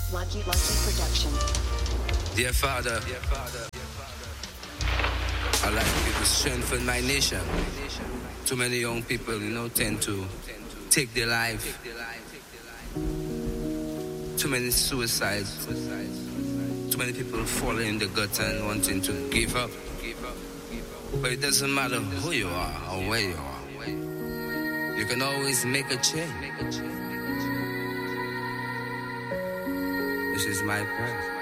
Lucky Production. Dear Father, I'd like you to strengthen my nation. Too many young people, tend to take their life. Too many suicides. Too many people falling in the gutter and wanting to give up. But it doesn't matter who you are or where you are. You can always make a change. This is my prayer.